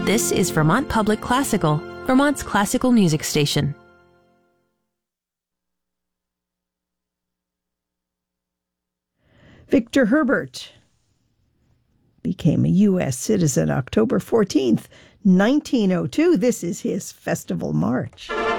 This is Vermont Public Classical, Vermont's classical music station. Victor Herbert became a U.S. citizen October 14th, 1902. This is his Festival March.